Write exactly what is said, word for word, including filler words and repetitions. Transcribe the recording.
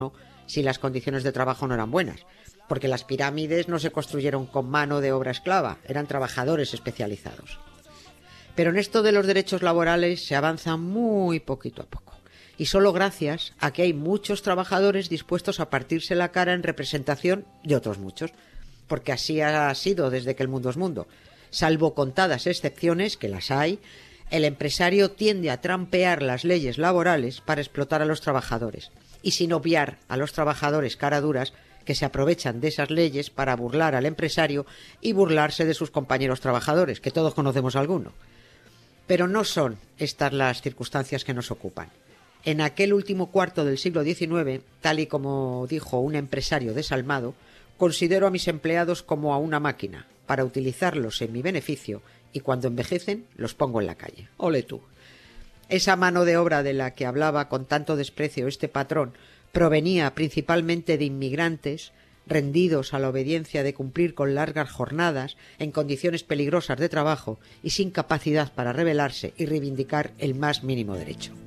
si las condiciones de trabajo no eran buenas, porque las pirámides no se construyeron con mano de obra esclava, eran trabajadores especializados. Pero en esto de los derechos laborales se avanza muy poquito a poco, y solo gracias a que hay muchos trabajadores dispuestos a partirse la cara en representación de otros muchos, porque así ha sido desde que el mundo es mundo. Salvo contadas excepciones, que las hay, el empresario tiende a trampear las leyes laborales para explotar a los trabajadores, y sin obviar a los trabajadores caraduras que se aprovechan de esas leyes para burlar al empresario y burlarse de sus compañeros trabajadores, que todos conocemos alguno. Pero no son estas las circunstancias que nos ocupan. En aquel último cuarto del siglo diecinueve, tal y como dijo un empresario desalmado, considero a mis empleados como a una máquina, para utilizarlos en mi beneficio, y cuando envejecen los pongo en la calle. ¡Ole tú! Esa mano de obra de la que hablaba con tanto desprecio este patrón provenía principalmente de inmigrantes rendidos a la obediencia de cumplir con largas jornadas en condiciones peligrosas de trabajo y sin capacidad para rebelarse y reivindicar el más mínimo derecho.